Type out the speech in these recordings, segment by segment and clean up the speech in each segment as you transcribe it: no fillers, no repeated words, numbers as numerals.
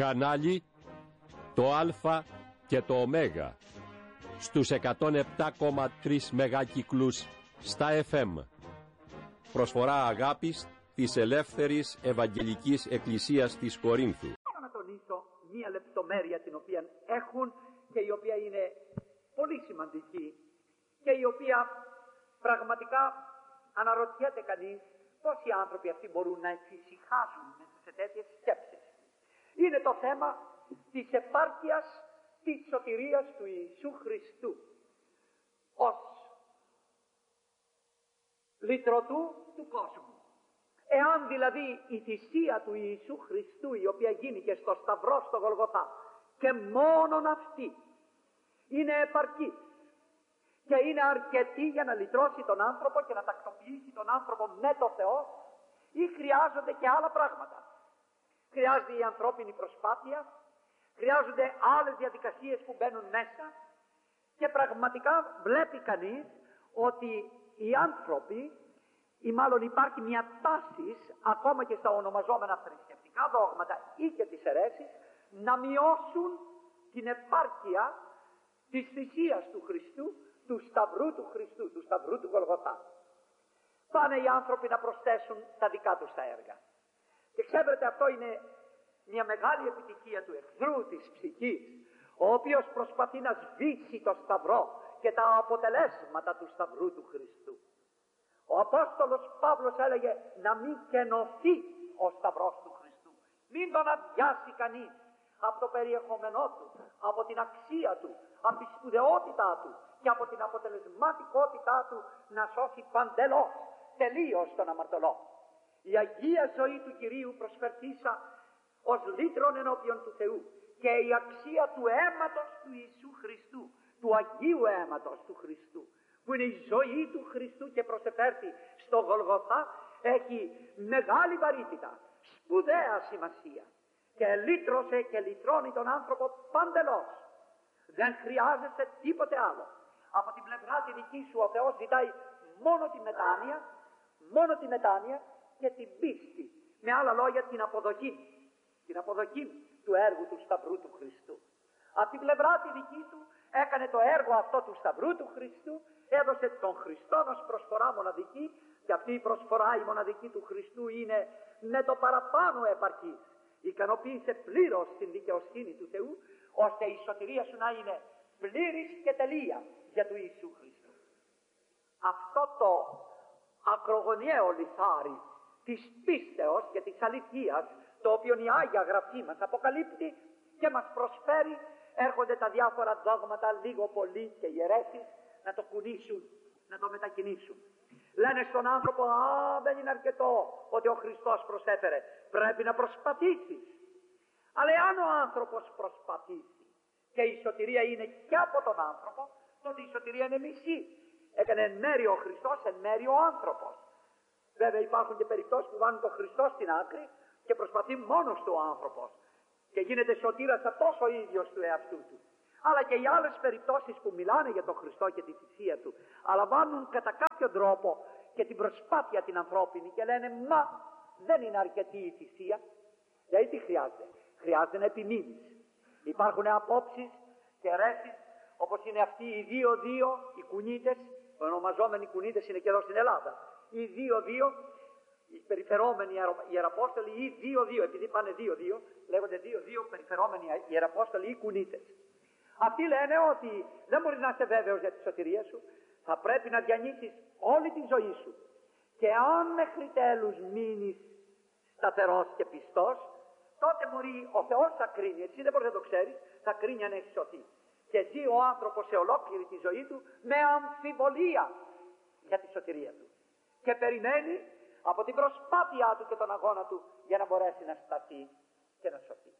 Κανάλι το Α και το Ω στους 107,3 μεγάκυκλους στα FM. Προσφορά αγάπης της Ελεύθερης Ευαγγελικής Εκκλησίας της Κορίνθου. Να τονίσω μία λεπτομέρεια την οποία έχουν και η οποία είναι πολύ σημαντική και η οποία πραγματικά αναρωτιέται κανείς πώς οι άνθρωποι αυτοί μπορούν να εξησυχάζουν μέσα σε τέτοιες σκέψεις. Είναι το θέμα της επάρκειας της σωτηρίας του Ιησού Χριστού ως λυτρωτού του κόσμου. Εάν δηλαδή η θυσία του Ιησού Χριστού, η οποία γίνηκε στο Σταυρό στο Γολγοθά, και μόνον αυτή είναι επαρκή και είναι αρκετή για να λυτρώσει τον άνθρωπο και να τακτοποιήσει τον άνθρωπο με το Θεό, ή χρειάζονται και άλλα πράγματα. Χρειάζεται η ανθρώπινη προσπάθεια, χρειάζονται άλλες διαδικασίες που μπαίνουν μέσα, και πραγματικά βλέπει κανείς ότι οι άνθρωποι, ή μάλλον υπάρχει μια τάση ακόμα και στα ονομαζόμενα θρησκευτικά δόγματα ή και τις αιρέσεις, να μειώσουν την επάρκεια της θυσίας του Χριστού, του Σταυρού του Χριστού, του Σταυρού του Γολγοθά. Πάνε οι άνθρωποι να προσθέσουν τα δικά τους τα έργα. Και ξέρετε, αυτό είναι μια μεγάλη επιτυχία του εχθρού της ψυχής, ο οποίος προσπαθεί να σβήσει το Σταυρό και τα αποτελέσματα του Σταυρού του Χριστού. Ο Απόστολος Παύλος έλεγε να μην κενωθεί ο Σταυρός του Χριστού. Μην τον αδειάσει κανείς από το περιεχόμενό του, από την αξία του, από τη σπουδαιότητά του και από την αποτελεσματικότητά του να σώσει παντελώς, τελείως τον αμαρτωλό. Η Αγία ζωή του Κυρίου προσφερθήσα ως λύτρον ενώπιον του Θεού, και η αξία του αίματος του Ιησού Χριστού, του Αγίου αίματος του Χριστού, που είναι η ζωή του Χριστού και προσεφέρθη στο Γολγοθά, έχει μεγάλη βαρύτητα, σπουδαία σημασία, και λύτρωσε και λυτρώνει τον άνθρωπο παντελώς. Δεν χρειάζεσαι τίποτε άλλο. Από την πλευρά τη δική σου ο Θεός ζητάει μόνο τη μετάνοια και την πίστη. Με άλλα λόγια, την αποδοχή του έργου του Σταυρού του Χριστού. Από την πλευρά τη δική του έκανε το έργο αυτό του Σταυρού του Χριστού, έδωσε τον Χριστό ως προσφορά μοναδική, και αυτή η προσφορά η μοναδική του Χριστού είναι με το παραπάνω επαρκής. Ικανοποίησε πλήρως την δικαιοσύνη του Θεού, ώστε η σωτηρία σου να είναι πλήρης και τελεία για του Ιησού Χριστού. Αυτό το ακρογωνιαίο λιθάρι της πίστεως και της αληθείας, το οποίο η Άγια Γραφή μας αποκαλύπτει και μας προσφέρει, έρχονται τα διάφορα δόγματα λίγο πολύ και οι αιρέσεις να το κουνήσουν, να το μετακινήσουν. Λένε στον άνθρωπο, δεν είναι αρκετό ότι ο Χριστός προσέφερε, πρέπει να προσπαθήσεις. Αλλά εάν ο άνθρωπος προσπαθήσει και η σωτηρία είναι και από τον άνθρωπο, τότε η σωτηρία είναι μισή. Έκανε εν μέρει ο Χριστός, εν μέρει ο άνθρωπος. Βέβαια υπάρχουν και περιπτώσεις που βάνουν τον Χριστό στην άκρη και προσπαθεί μόνος του ο άνθρωπος και γίνεται σωτήρας αυτός ο ίδιος του εαυτού του. Αλλά και οι άλλες περιπτώσεις που μιλάνε για τον Χριστό και τη θυσία του, αλλά βάνουν κατά κάποιο τρόπο και την προσπάθεια την ανθρώπινη και λένε, μα δεν είναι αρκετή η θυσία. Δηλαδή τι χρειάζεται? Χρειάζεται να επιμείνεις. Υπάρχουν απόψεις και αιρέσεις, όπως είναι αυτοί οι 2-2, οι κουνίτες, οι ονομαζόμενοι κουνίτες είναι και εδώ στην Ελλάδα. Οι 2-2, οι περιφερόμενοι ιεραπόστολοι, ή 2-2, επειδή πάνε 2-2, λέγονται 2-2 περιφερόμενοι ιεραπόστολοι ή κουνίτες. Αυτοί λένε ότι δεν μπορείς να είσαι βέβαιος για τη σωτηρία σου, θα πρέπει να διανύσεις όλη τη ζωή σου. Και αν μέχρι τέλους μείνεις σταθερός και πιστός, τότε μπορεί ο Θεός θα κρίνει, εσύ δεν μπορείς να το ξέρεις, θα κρίνει αν έχει σωθεί. Και ζει ο άνθρωπος σε ολόκληρη τη ζωή του με αμφιβολία για τη σωτηρία του. Και περιμένει από την προσπάθειά του και τον αγώνα του για να μπορέσει να σταθεί και να σωθεί.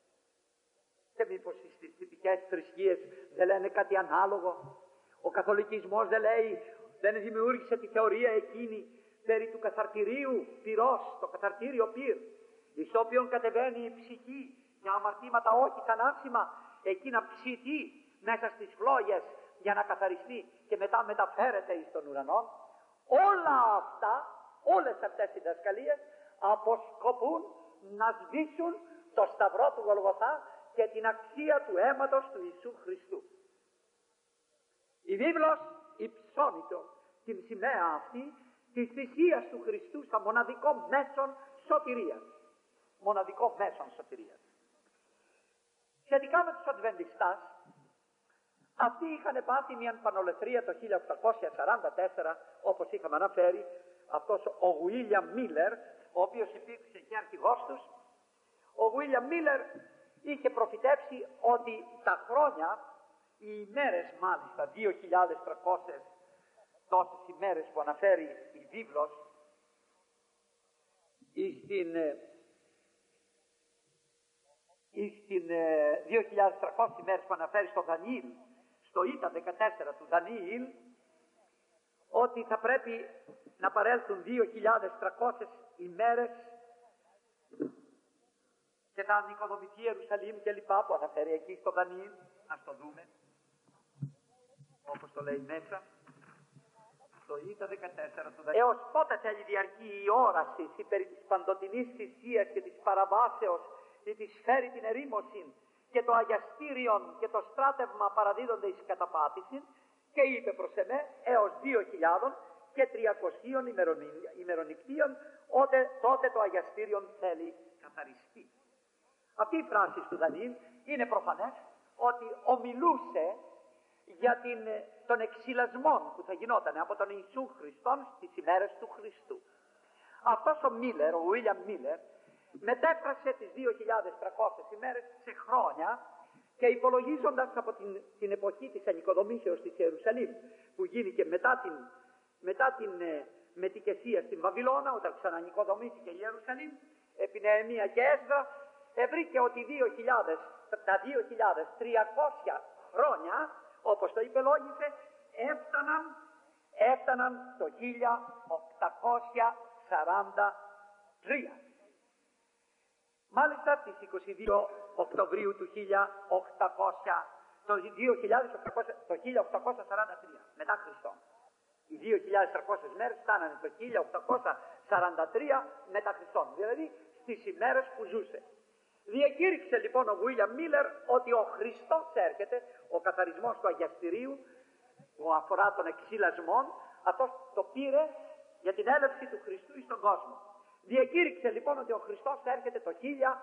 Και μήπως οι τυπικές θρησκείες δεν λένε κάτι ανάλογο? Ο καθολικισμός δεν δημιούργησε τη θεωρία εκείνη περί του καθαρτηρίου πυρός, το καθαρτήριο πυρ, εις όποιον κατεβαίνει η ψυχή για αμαρτήματα όχι θανάσιμα, εκεί να ψηθεί μέσα στις φλόγες για να καθαριστεί και μετά μεταφέρεται εις τον ουρανό. Όλα αυτά, όλες αυτές οι διδασκαλίες αποσκοπούν να σβήσουν το σταυρό του Γολγοθά και την αξία του αίματος του Ιησού Χριστού. Η βίβλος υψώνει την σημαία αυτή της θυσίας του Χριστού σαν μοναδικό μέσον σωτηρίας. Μοναδικό μέσον σωτηρίας. Σχετικά με τους Αντβεντιστάς, αυτοί είχαν πάθει μια πανολεθρία το 1844, όπως είχαμε αναφέρει, αυτός ο Βίλιαμ Μίλερ, ο οποίος υπήρξε και αρχηγός τους. Ο Βίλιαμ Μίλερ είχε προφητεύσει ότι τα χρόνια, οι ημέρες μάλιστα, 2.300 τόσες ημέρες που αναφέρει η βίβλος, στην 2.300 ημέρες που αναφέρει στο Δανιήλ, στο Ήτα 14 του Δανιήλ, ότι θα πρέπει να παρέλθουν 2.300 ημέρες και θα ανοικοδομηθεί η Ιερουσαλήμ και λοιπά που αναφέρει εκεί στο Δανιήλ. Ας το δούμε, όπως το λέει μέσα, στο Ήτα 14 του Δανιήλ. Έως πότε θέλει διαρκεί η όραση περί της παντοτινής θυσίας και της παραβάσεως ή της φέρει την ερήμωση και το αγιαστήριον και το στράτευμα παραδίδονται εις καταπάτηση, και είπε προς εμέ έως 2.300 ημερονικτίων, τότε το αγιαστήριον θέλει καθαριστεί. Αυτή η φράση του Δανιήλ είναι προφανές ότι ομιλούσε για τον εξυλασμό που θα γινόταν από τον Ιησού Χριστόν στις ημέρες του Χριστού. Αυτός ο Μίλερ, ο Βίλιαμ Μίλερ, μετέφρασε τις 2.300 ημέρες σε χρόνια και υπολογίζοντας από την εποχή της ανοικοδομήσεως της Ιερουσαλήμ που γίνηκε μετά την μετικεσία στην Βαβυλώνα, όταν ξανανοικοδομήθηκε η Ιερουσαλήμ επί Νεεμία και Έσδρα, βρήκε ότι τα 2.300 χρόνια, όπως το υπελόγισε, έφταναν το 1843. Μάλιστα στις 22 Οκτωβρίου του 1843 μετά Χριστό. Οι 2.300 μέρες φτάνανε το 1843 μετά Χριστό, δηλαδή στις ημέρες που ζούσε. Διακήρυξε λοιπόν ο Βίλιαμ Μίλερ ότι ο Χριστός έρχεται, ο καθαρισμός του αγιαστηρίου που αφορά τον εξυλασμό, αυτός το πήρε για την έλευση του Χριστού στον κόσμο. Διακήρυξε λοιπόν ότι ο Χριστός έρχεται το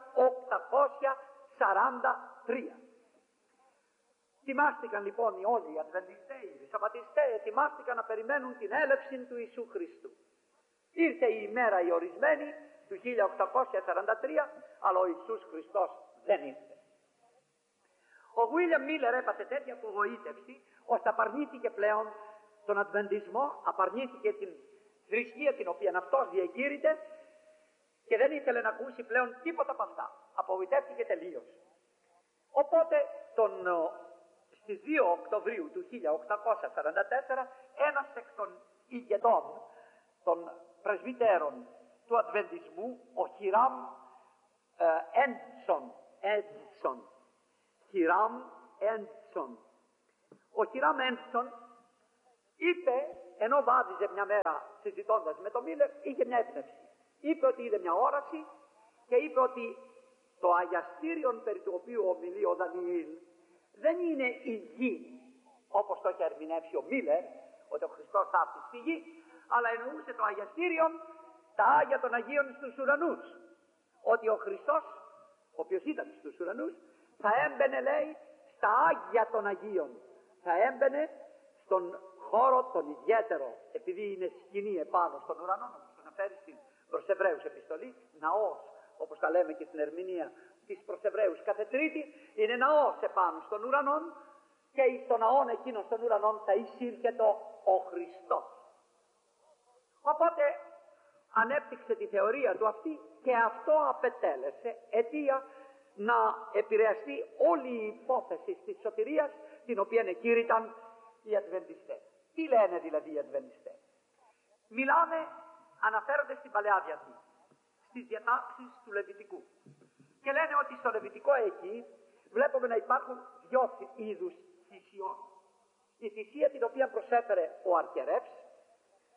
1843. Ετοιμάστηκαν λοιπόν όλοι οι Αδβεντιστές, οι Σαββατιστές, ετοιμάστηκαν να περιμένουν την έλευση του Ιησού Χριστού. Ήρθε η ημέρα η ορισμένη του 1843, αλλά ο Ιησούς Χριστός δεν ήρθε. Ο Βίλιαμ Μίλερ έπαθε τέτοια απογοήτευση, ώστε απαρνήθηκε πλέον τον Αδβεντισμό, απαρνήθηκε την θρησκεία την οποία αυτός διακήρυτε και δεν ήθελε να ακούσει πλέον τίποτα από αυτά. Απογοητεύτηκε τελείως. Οπότε στις 2 Οκτωβρίου του 1844 ένας εκ των ηγετών των πρεσβυτέρων του Αδβεντισμού, ο Χιράμ Έντσον. Ο Χιράμ Έντσον είπε, ενώ βάδιζε μια μέρα συζητώντας με τον Μίλερ, είχε μια έμπνευση. Είπε ότι είδε μια όραση και είπε ότι το αγιαστήριον περί του οποίου ομιλεί ο Δανιήλ δεν είναι η γη, όπως το είχε ερμηνεύσει ο Μίλερ, ότι ο Χριστός θα έρθει στη γη, αλλά εννοούσε το αγιαστήριον, τα Άγια των Αγίων στους ουρανούς. Ότι ο Χριστός, ο οποίος ήταν στους ουρανούς, θα έμπαινε, λέει, στα Άγια των Αγίων. Θα έμπαινε στον χώρο τον ιδιαίτερο, επειδή είναι σκηνή επάνω στον ουρανό, όπως το αναφέρει προς Εβραίους επιστολή, ναός, όπως τα λέμε και στην ερμηνεία της προς Εβραίους κάθε Τρίτη, είναι ναός επάνω στον ουρανό και στον ναόν εκείνο στον ουρανό θα εισήρχεται ο Χριστός. Οπότε ανέπτυξε τη θεωρία του αυτή και αυτό απετέλεσε αιτία να επηρεαστεί όλη η υπόθεση της σωτηρίας την οποία εκήρυταν οι Αδβεντιστές. Τι λένε δηλαδή οι Αδβεντιστές? Μιλάνε, αναφέρονται στην Παλαιά Διαθήκη, στις διατάξεις του Λεβιτικού. Και λένε ότι στο Λεβιτικό εκεί βλέπουμε να υπάρχουν δυο είδους θυσιών. Η θυσία την οποία προσέφερε ο αρχιερεύς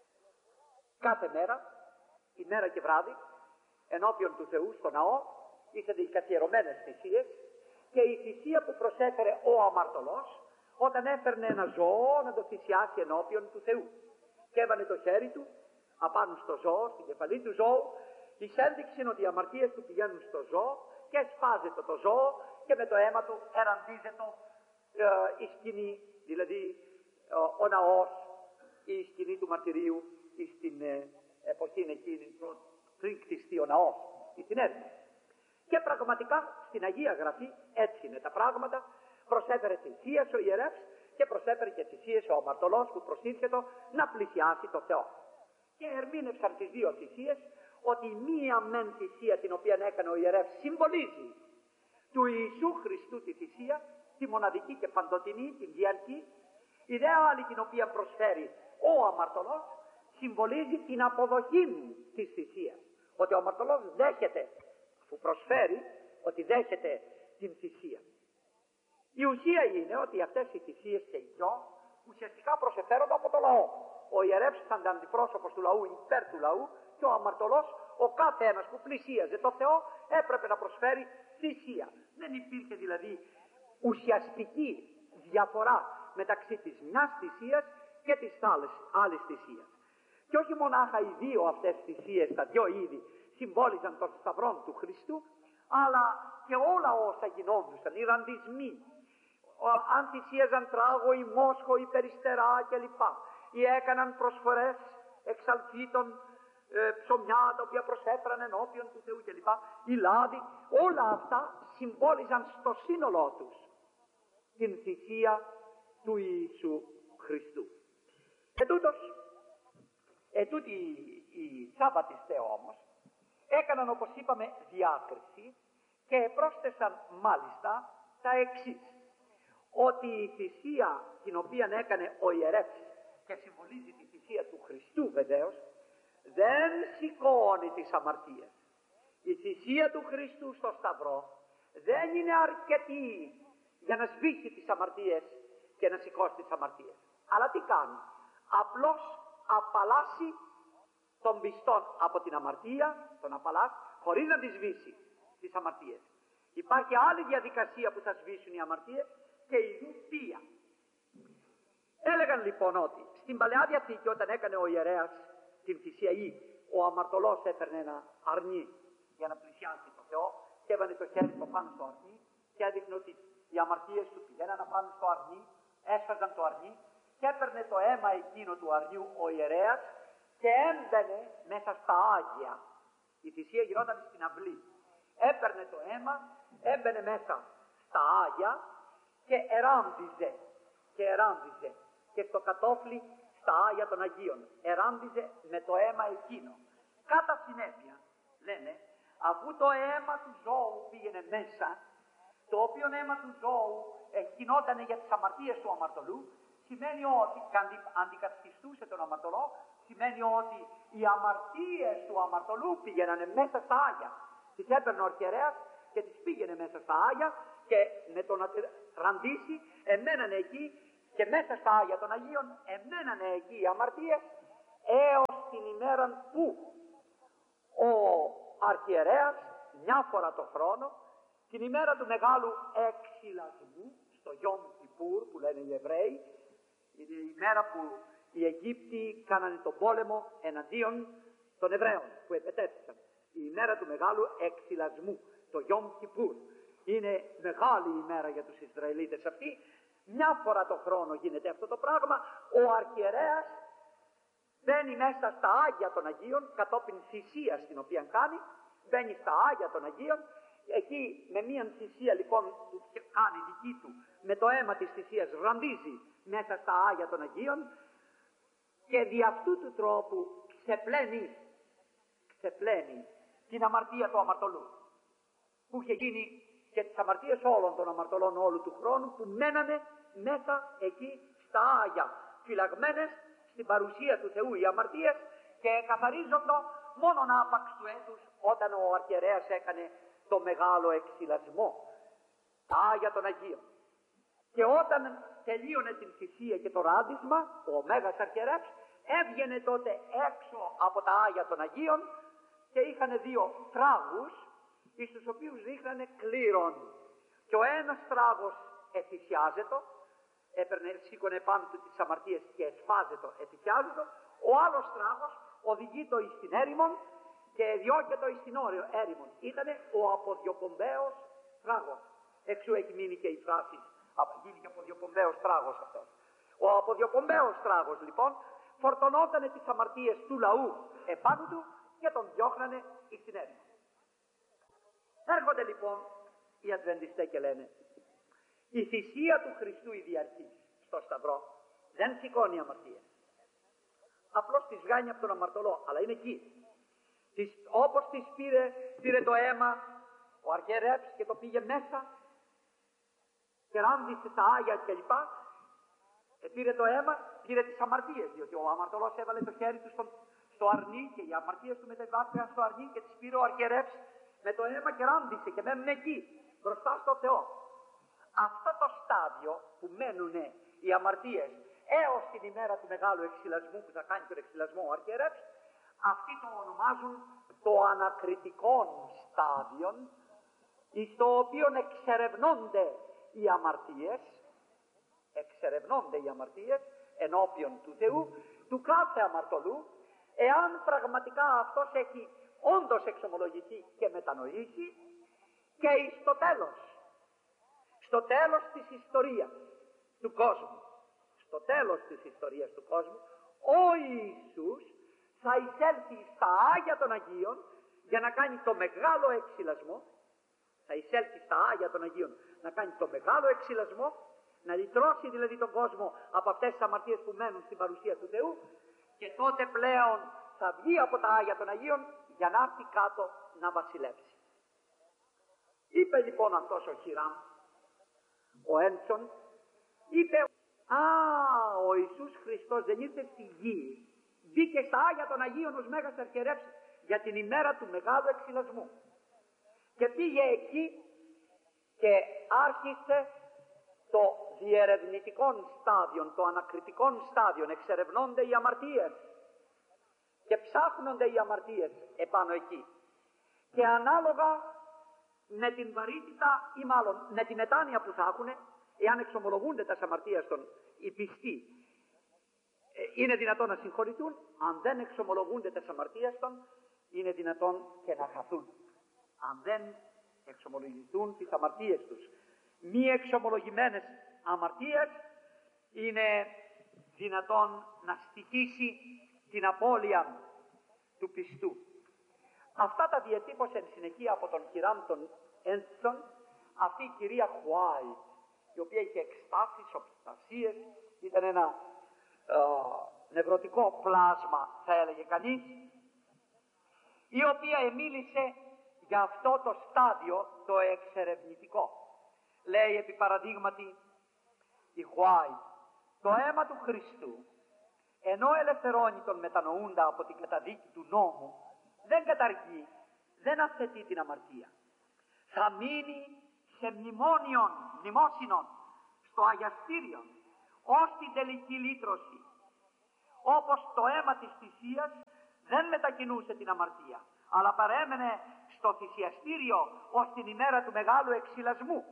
κάθε μέρα, ημέρα και βράδυ, ενώπιον του Θεού στο ναό, Ήσαν οι καθιερωμένες θυσίες και η θυσία που προσέφερε ο αμαρτωλός όταν έφερνε ένα ζώο να το θυσιάσει ενώπιον του Θεού. Και έβανε το χέρι του απάνω στο ζώο, στην κεφαλή του ζώου, εις ένδειξη ότι οι αμαρτίες του πηγαίνουν στο ζώο και σπάζεται το ζώο και με το αίμα του εραντίζεται η σκηνή, δηλαδή ο ναός, η σκηνή του μαρτυρίου στην εποχή εκείνη πριν κτιστεί ο ναός, στην έρημο. Και πραγματικά στην Αγία Γραφή έτσι είναι τα πράγματα. Προσέφερε θυσίες ο ιερεύς και προσέφερε και θυσίες ο αμαρτωλός που προσήρχεται να πλησιάσει το Θεό. Και ερμήνευσαν τις δύο θυσίες ότι η μία μεν θυσία την οποία έκανε ο ιερεύς συμβολίζει του Ιησού Χριστού τη θυσία, τη μοναδική και παντοτινή, την διαρκή. Η δε άλλη την οποία προσφέρει ο αμαρτωλός συμβολίζει την αποδοχή της θυσίας. Ότι ο αμαρτωλός δέχεται, αφού προσφέρει, ότι δέχεται την θυσία. Η ουσία είναι ότι αυτές οι θυσίες και οι δυο ουσιαστικά προσεφέρονται από το λαό. Ο ιερεύς σαν αντιπρόσωπος του λαού, υπέρ του λαού, και ο αμαρτωλός, ο κάθε ένας που πλησίαζε το Θεό, έπρεπε να προσφέρει θυσία. Δεν υπήρχε δηλαδή ουσιαστική διαφορά μεταξύ της μιας θυσίας και της άλλης θυσίας. Και όχι μονάχα οι δύο αυτές θυσίες, τα δυο είδη, συμβόλιζαν τον σταυρό του Χριστού, αλλά και όλα όσα γινόντουσαν, οι ραντισμοί, αν θυσίαζαν τράγο ή μόσχο ή περιστερά κλπ. Ή έκαναν προσφορές εξαλθήτων, ψωμιά τα οποία προσέφεραν ενώπιον του Θεού κλπ. Οι λάδι, όλα αυτά συμβόλιζαν στο σύνολό τους την θυσία του Ιησού Χριστού. Ετούτοι οι Σάββατιστέ όμως έκαναν, όπως είπαμε, διάκριση και πρόσθεσαν μάλιστα τα εξής. Ότι η θυσία την οποία έκανε ο ιερεύς και συμβολίζει τη θυσία του Χριστού βεβαίως, δεν σηκώνει τις αμαρτίες. Η θυσία του Χριστού στο Σταυρό δεν είναι αρκετή για να σβήσει τις αμαρτίες και να σηκώσει τις αμαρτίες. Αλλά τι κάνει? Απλώς απαλλάσσει τον πιστόν από την αμαρτία, τον απαλλάσσει, χωρίς να τη σβήσει τις αμαρτίες. Υπάρχει άλλη διαδικασία που θα σβήσουν οι αμαρτίες και η ποια. Έλεγαν λοιπόν ότι στην Παλαιά Διαθήκη όταν έκανε ο ιερέας την θυσία ή ο αμαρτωλός έφερνε ένα αρνί για να πλησιάσει το Θεό και έβανε το χέρι του πάνω στο αρνί και έδειχνε ότι οι αμαρτίες του πηγαίναν πάνω στο αρνί, έσφαζαν το αρνί και έπαιρνε το αίμα εκείνο του αρνιού ο ιερέας και έμπαινε μέσα στα Άγια. Η θυσία γινόταν στην αυλή. Έπαιρνε το αίμα, έμπαινε μέσα στα Άγια και εράνδιζε και στο κατόφλι στα Άγια των Αγίων. Εράνδιζε με το αίμα εκείνο. Κατά συνέπεια, λένε, αφού το αίμα του ζώου πήγαινε μέσα, το οποίο αίμα του ζώου γινόταν για τις αμαρτίες του αμαρτωλού, σημαίνει ότι αντικαθιστούσε τον αμαρτωλό, σημαίνει ότι οι αμαρτίες του αμαρτωλού πήγαιναν μέσα στα Άγια. Τις έπαιρνε ο αρχιερέας και τις πήγαινε μέσα στα Άγια και με το να ραντίσει εμένανε εκεί και μέσα στα Άγια των Αγίων εμένανε εκεί οι αμαρτίες έως την ημέρα που ο αρχιερέας μια φορά το χρόνο, την ημέρα του μεγάλου εξυλασμού, στο Γιόμ Κιπούρ που λένε οι Εβραίοι, είναι η μέρα που οι Αιγύπτιοι κάνανε τον πόλεμο εναντίον των Εβραίων που επετέθησαν. Η ημέρα του μεγάλου εξυλασμού, το Γιόμ Κιπούρ. Είναι μεγάλη ημέρα για τους Ισραηλίτες αυτή. Μια φορά το χρόνο γίνεται αυτό το πράγμα. Ο αρχιερέας μπαίνει μέσα στα Άγια των Αγίων, κατόπιν θυσίας την οποία κάνει, μπαίνει στα Άγια των Αγίων. Εκεί με μία θυσία λοιπόν που κάνει δική του, με το αίμα της θυσίας ραντίζει μέσα στα Άγια των Αγίων και δι' αυτού του τρόπου ξεπλένει την αμαρτία του αμαρτωλού που είχε γίνει και τις αμαρτίες όλων των αμαρτωλών όλου του χρόνου που μένανε μέσα εκεί στα Άγια, φυλαγμένες στην παρουσία του Θεού οι αμαρτίες και καθαρίζονται μόνον άπαξ του έτους όταν ο αρχιερέας έκανε το μεγάλο εξυλασμό, τα Άγια των Αγίων. Και όταν τελείωνε την θυσία και το ράντισμα, ο Μέγας Αρχιερεύς έβγαινε τότε έξω από τα Άγια των Αγίων και είχαν δύο τράγους, εις τους οποίους δείχνανε κλήρων. Και ο ένας τράγος εθυσιάζετο, σήκωνε πάνω του τις αμαρτίες και εσφάζετο, εθυσιάζετο. Ο άλλος τράγος οδηγείτο εις την έρημον και διώκετο εις την έρημον. Ήτανε ο αποδιοπομπαίος τράγος. Εξού έχει μείνει και η φράση, γίνηκε αποδιοπομπαίος τράγος αυτός. Ο αποδιοπομπαίος τράγος λοιπόν φορτωνότανε τις αμαρτίες του λαού επάνω του και τον διώχνανε εις την έρημον. Έρχονται λοιπόν οι Αδβεντιστές και λένε, η θυσία του Χριστού η διαρκής στο Σταυρό δεν σηκώνει αμαρτίες. Απλώς τις βγάνει από τον αμαρτωλό, αλλά είναι εκεί. Όπως τις πήρε το αίμα ο αρχιερεύς και το πήγε μέσα και ράνδισε τα Άγια κλπ. Πήρε το αίμα, πήρε τις αμαρτίες, διότι ο αμαρτωλός έβαλε το χέρι του στο αρνί και οι αμαρτίες του μετεβάθηκαν στο αρνί και τις πήρε ο αρχιερεύς με το αίμα και ράνδισε και μένουν εκεί, μπροστά στο Θεό. Αυτό το στάδιο που μένουν οι αμαρτίες έως την ημέρα του μεγάλου εξυλασμού που θα κάνει τον εξυλασμό ο αρχιερεύς, αυτοί το ονομάζουν το ανακριτικό στάδιο, στο οποίο εξερευνώνται οι αμαρτίες ενώπιον του Θεού, του κάθε αμαρτωλού, εάν πραγματικά αυτός έχει όντως εξομολογηθεί και μετανοήσει, και στο τέλος της ιστορίας του κόσμου, ο Ιησούς θα εισέλθει στα Άγια των Αγίων για να κάνει το μεγάλο εξυλασμό, να λυτρώσει δηλαδή τον κόσμο από αυτές τις αμαρτίες που μένουν στην παρουσία του Θεού, και τότε πλέον θα βγει από τα Άγια των Αγίων για να έρθει κάτω να βασιλεύσει. Είπε λοιπόν αυτός ο Χιράμ, ο Έντσον, είπε, ο Ιησούς Χριστός δεν ήρθε στη γη, μπήκε στα Άγια των Αγίων ως Μέγας Αρχιερεύς για την ημέρα του μεγάλου εξυλασμού και πήγε εκεί και άρχισε το διερευνητικό στάδιο, το ανακριτικό στάδιο. Εξερευνώνται οι αμαρτίες και ψάχνονται οι αμαρτίες επάνω εκεί, και ανάλογα με την βαρύτητα ή μάλλον με την μετάνοια που θα έχουν, εάν εξομολογούνται τα αμαρτίες των οι πιστοί, είναι δυνατόν να συγχωρηθούν. Αν δεν εξομολογούνται τα αμαρτίες των, είναι δυνατόν και να χαθούν. Αν δεν εξομολογηθούν τις αμαρτίες τους, μη εξομολογημένες αμαρτίες, είναι δυνατόν να στοιχήσει την απώλεια του πιστού. Αυτά τα διατύπωσε εν συνεχεία από τον Χιράμ των Έντσον αυτή η κυρία Χουάι, η οποία είχε εκστάσεις, οπτασίες, ήταν ένα νευρωτικό πλάσμα θα έλεγε κανείς, η οποία μίλησε για αυτό το στάδιο το εξερευνητικό. Λέει επί παραδείγματι η Χουάι, το αίμα του Χριστού ενώ ελευθερώνει τον μετανοούντα από την καταδίκη του νόμου, δεν καταργεί, δεν αθετεί την αμαρτία. Θα μείνει σε μνημόσυνον στο αγιαστήριο ως την τελική λύτρωση, όπως το αίμα της θυσίας δεν μετακινούσε την αμαρτία, αλλά παρέμενε στο θυσιαστήριο ως την ημέρα του μεγάλου εξυλασμού.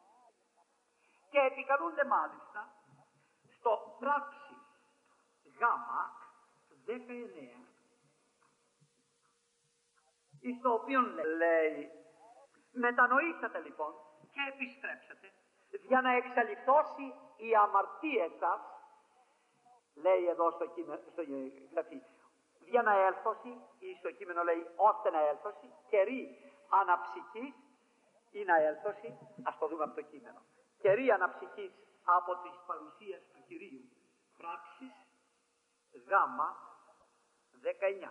Και επικαλούνται μάλιστα στο πράξη γάμα 19, εις το οποίο λέει, μετανοήσατε λοιπόν και επιστρέψατε για να εξαλειφθώσει η αμαρτία σας, λέει εδώ στο γραφή, για να έλθωση, ή στο κείμενο λέει ώστε να έλθωση, καιρή αναψυχής ή να έλθωση, ας το δούμε από το κείμενο, καιρή αναψυχής από τις παρουσίες του Κυρίου, πράξεις γάμα 19.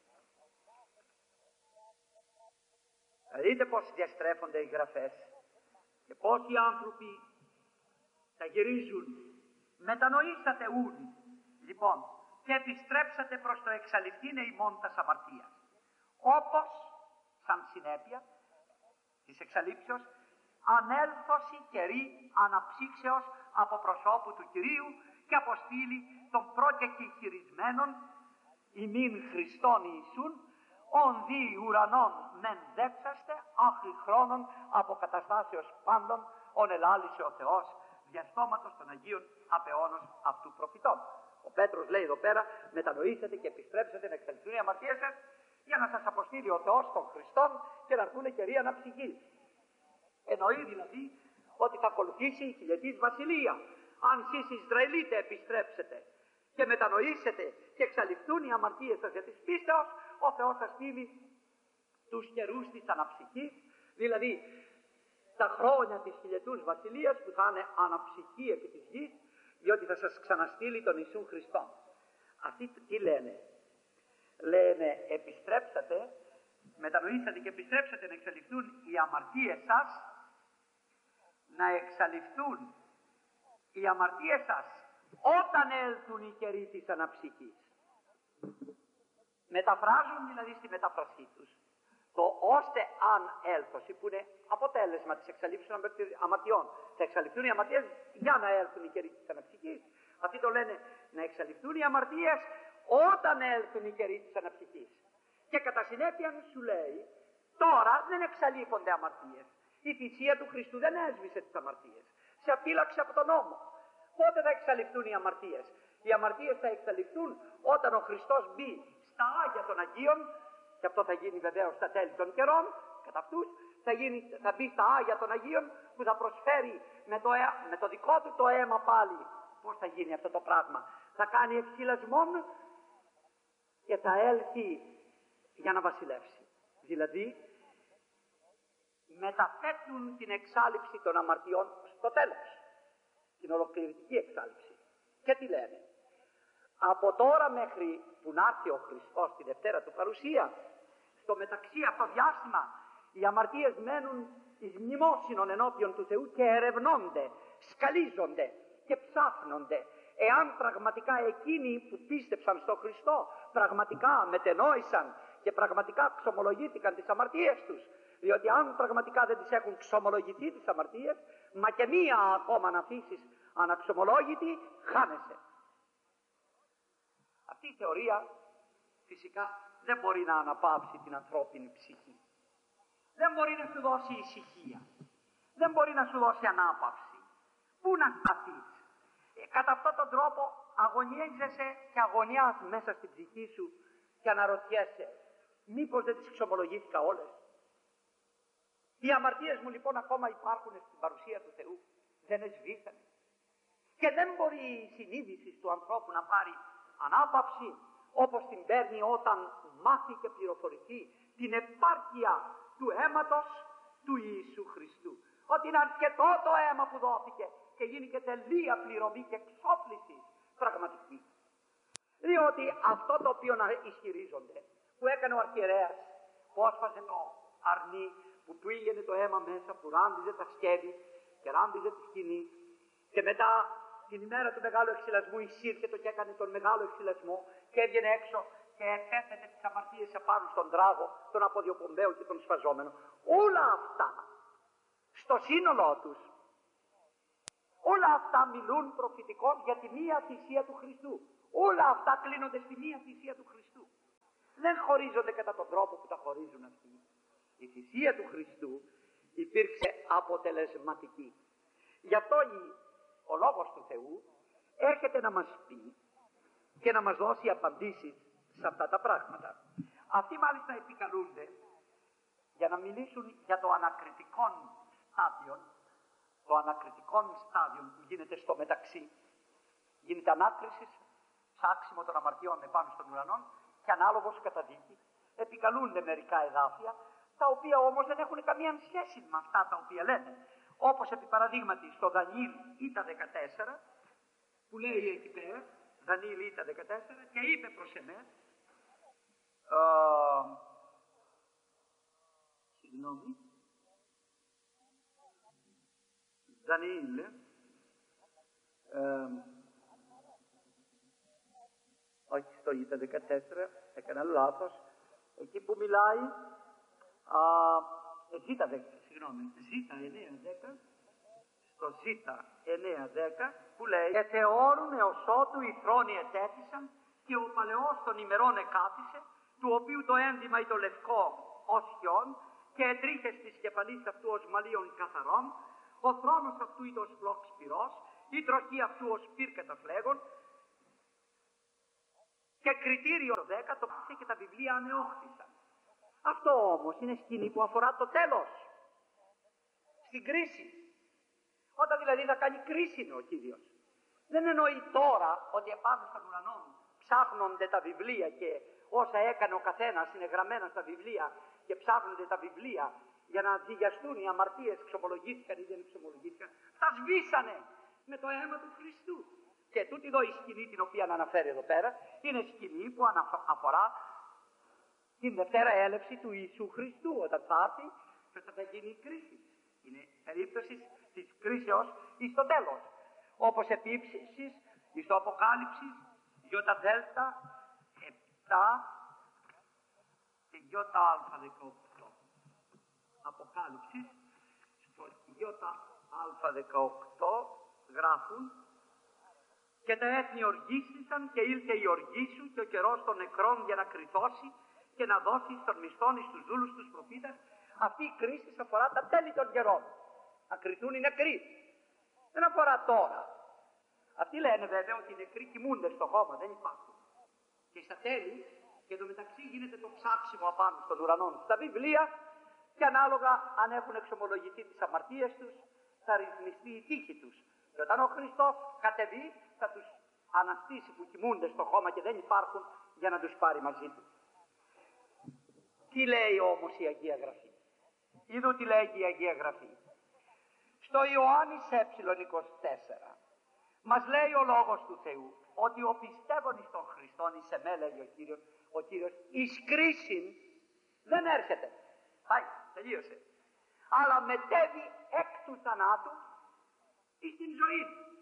Δείτε πώς διαστρέφονται οι γραφές και πώς οι άνθρωποι τα γυρίζουν. Μετανοήσατε ούν, λοιπόν, και επιστρέψατε προς το εξαλειφθήνε ημών τας αμαρτίας. Όπως, σαν συνέπεια της εξαλείψεως, ανέλθωση καιρή αναψύξεως από προσώπου του Κυρίου και αποστείλει των προκεχειρισμένων ημίν Χριστών Ιησούν, ον δι ουρανών μεν δέξαστε, άχρη χρόνων αποκαταστάσεως πάντων, ον ελάλησε ο Θεός, διαστόματος των Αγίων απεώνος αυτού προφητών. Ο Πέτρος λέει εδώ πέρα, μετανοήσετε και επιστρέψετε να εξαλειφθούν οι αμαρτίες σας, για να σας αποστείλει ο Θεός των Χριστών και να έρθουν καιροί αναψυχής. Εννοεί δηλαδή ότι θα ακολουθήσει η χιλιετής βασιλεία. Αν εσείς Ισραηλίτε επιστρέψετε και μετανοήσετε και εξαλειφθούν οι αμαρτίες σας για της πίστεως, ο Θεός θα στείλει τους καιρούς της αναψυχής, δηλαδή τα χρόνια της χιλιετούς βασιλείας που θα είναι αναψυχή επί της γης, διότι θα σας ξαναστείλει τον Ιησού Χριστό. Αυτοί τι λένε? Λένε επιστρέψατε, μετανοήσατε και επιστρέψατε να εξαλειφθούν οι αμαρτίες σας, να εξαλειφθούν οι αμαρτίες σας όταν έλθουν οι καιροί της αναψυχής. Μεταφράζουν δηλαδή στη μεταφρασή τους το ώστε αν έλθωση, που είναι αποτέλεσμα της εξαλείψης των αμαρτιών. Θα εξαλειφθούν οι αμαρτίες για να έλθουν οι καιροί της αναψυχής. Αυτοί το λένε να εξαλειφθούν οι αμαρτίες όταν έλθουν οι καιροί της αναψυχής. Και κατά συνέπεια σου λέει, τώρα δεν εξαλείφονται αμαρτίες. Η θυσία του Χριστού δεν έσβησε τις αμαρτίες. Σε απείλαξε από τον νόμο. Πότε θα εξαλειφθούν οι αμαρτίες? Οι αμαρτίες θα εξαλειφθούν όταν ο Χριστός μπει στα Άγια των Αγίων, και αυτό θα γίνει βεβαίως στα τέλη των καιρών, κατά αυτούς, θα μπει στα Άγια των Αγίων που θα προσφέρει με το δικό του το αίμα πάλι. Πώς θα γίνει αυτό το πράγμα? Θα κάνει εξυλασμόν και θα έλθει για να βασιλεύσει. Δηλαδή μεταθέτουν την εξάλειψη των αμαρτιών στο τέλος, την ολοκληρωτική εξάλειψη. Και τι λένε? Από τώρα μέχρι που να έρθει ο Χριστός τη Δευτέρα του παρουσία, στο μεταξύ αυτό διάστημα οι αμαρτίες μένουν εις μνημόσυνον ενώπιον του Θεού και ερευνώνται, σκαλίζονται και ψάχνονται. Εάν πραγματικά εκείνοι που πίστεψαν στο Χριστό πραγματικά μετενόησαν και πραγματικά ξομολογήθηκαν τις αμαρτίες τους, διότι αν πραγματικά δεν τις έχουν ξομολογηθεί τις αμαρτίες, μα και μία ακόμα να αφήσεις αναξομολόγητη, χάνεσαι. Αυτή η θεωρία φυσικά δεν μπορεί να αναπαύσει την ανθρώπινη ψυχή. Δεν μπορεί να σου δώσει ησυχία. Δεν μπορεί να σου δώσει ανάπαυση. Πού να σταθείς? Κατά αυτόν τον τρόπο αγωνίζεσαι και αγωνιάς μέσα στην ψυχή σου και αναρωτιέσαι, μήπως δεν τις ξομολογήθηκα όλες? Οι αμαρτίες μου λοιπόν ακόμα υπάρχουν στην παρουσία του Θεού. Δεν εσβήσανε. Και δεν μπορεί η συνείδηση του ανθρώπου να πάρει ανάπαυση όπως την παίρνει όταν μάθει και πληροφορηθεί την επάρκεια του αίματος του Ιησού Χριστού. Ότι είναι αρκετό το αίμα που δόθηκε και γίνει και τελεία πληρωμή και εξόφληση πραγματική. Διότι αυτό το οποίο να ισχυρίζονται, που έκανε ο αρχιερέας, που όσφασε το αρνί, που πήγαινε το αίμα μέσα, που ράντιζε τα σκεύη και ράντιζε τη σκηνή, και μετά την ημέρα του μεγάλου εξυλασμού εισήρχεται και έκανε τον μεγάλο εξυλασμό και έβγαινε έξω και εξέθετε τις αμαρτίες απάνω στον τράγο, τον αποδιοπομπαίο και τον σφαζόμενο. Όλα αυτά στο σύνολό τους, όλα αυτά μιλούν προφητικώς για τη μία θυσία του Χριστού. Όλα αυτά κλείνονται στη μία θυσία του Χριστού. Δεν χωρίζονται κατά τον τρόπο που τα χωρίζουν αυτοί. Η θυσία του Χριστού υπήρξε αποτελεσματική. Γι' αυτό ο Λόγος του Θεού έρχεται να μας πει και να μας δώσει απαντήσεις σε αυτά τα πράγματα. Αυτοί μάλιστα επικαλούνται για να μιλήσουν για το ανακριτικό στάδιο που γίνεται στο μεταξύ. Γίνεται ανάκριση, ψάξιμο των αμαρτιών επάνω στον ουρανό και ανάλογος καταδίκη. Επικαλούνται μερικά εδάφια, τα οποία όμως δεν έχουν καμία σχέση με αυτά τα οποία λένε. Όπως επί παραδείγματι στο Δανιήλ Ήτα 14, που λέει εκεί πέρα, Δανιήλ Ήτα 14, και είπε προς εμέ, συγγνώμη, Δανιήλ, όχι στο Ήτα 14, έκανα λάθος, εκεί που μιλάει, Ζήτα 9-10, στο Ζήτα 9-10 που λέει «Εθεώρουν έως ότου οι θρόνοι ετέθησαν και ο παλαιός των ημερών εκάθισε, του οποίου το ένδυμα ή το λευκό ως χιόν και ετρίχες της κεφαλής αυτού ως μαλλίων καθαρών, ο θρόνος αυτού ή το σπλόξ πυρός, η τροχή αυτού ως πύρκατος λέγον, και κριτήριο 10 το πήσε και τα βιβλία ανεόχθησαν. Αυτό όμως είναι σκηνή που αφορά το τέλος, στην κρίση. Όταν δηλαδή θα κάνει κρίση ο Κύριος. Δεν εννοεί τώρα ότι επάνω στον ουρανό ψάχνονται τα βιβλία και όσα έκανε ο καθένας είναι γραμμένα στα βιβλία και ψάχνονται τα βιβλία για να διηγιαστούν οι αμαρτίες, ξομολογήθηκαν ή δεν ξομολογήθηκαν. Τα σβήσανε με το αίμα του Χριστού. Και τούτη εδώ η σκηνή την οποία αναφέρει εδώ πέρα είναι σκηνή που αφορά την Δευτέρα έλευση του Ιησού Χριστού, όταν θα έρθει και θα γίνει η κρίση. Είναι περίπτωση της κρίσεως εις το τέλος. Όπως επίσης εις το Αποκάλυψης, Ιώτα Δέλτα 7 και Ιώτα Α 18. Αποκάλυψης, στο Ιώτα Α 18 γράφουν: και τα έθνη οργίστησαν και ήλθε η οργή σου και ο καιρός των νεκρών για να κρυθώσει και να δώσει στον μισθόν εις τους δούλους τους προφήτας. Αυτή η κρίση αφορά τα τέλη των καιρών. Να κρυθούν οι νεκροί. Δεν αφορά τώρα. Αυτοί λένε βέβαια ότι οι νεκροί κοιμούνται στο χώμα, δεν υπάρχουν. Και στα τέλη, και εντωμεταξύ γίνεται το ψάξιμο απάνω στον ουρανό στα βιβλία και ανάλογα αν έχουν εξομολογηθεί τις αμαρτίες τους, θα ρυθμιστεί η τύχη τους. Και όταν ο Χριστός κατεβεί, θα τους αναστήσει που κοιμούνται στο χώμα και δεν υπάρχουν για να τους πάρει μαζί του. Τι λέει όμως η Αγία Γραφή? Είδου τι λέει η Αγία Γραφή. Στο Ιωάννης ε24 μας λέει ο Λόγος του Θεού ότι ο πιστεύων εις τον Χριστόν εις εμέ, λέει ο Κύριος, εις κρίσιν δεν έρχεται. Πάει, τελείωσε. Αλλά μετέβη εκ του θανάτου εις την ζωή.